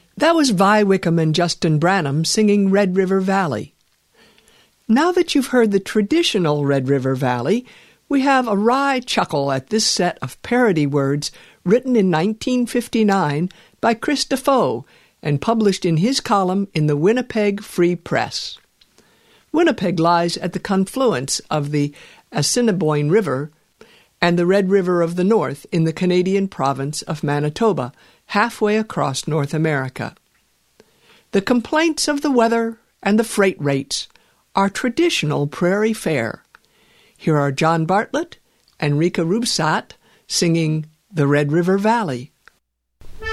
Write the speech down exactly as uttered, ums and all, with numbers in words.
That was Vi Wickham and Justin Branham singing Red River Valley. Now that you've heard the traditional Red River Valley, we have a wry chuckle at this set of parody words written in nineteen fifty-nine by Chris Defoe and published in his column in the Winnipeg Free Press. Winnipeg lies at the confluence of the Assiniboine River and the Red River of the North in the Canadian province of Manitoba, halfway across North America. The complaints of the weather and the freight rates are traditional prairie fare. Here are John Bartlett and Rika Rubsat singing The Red River Valley.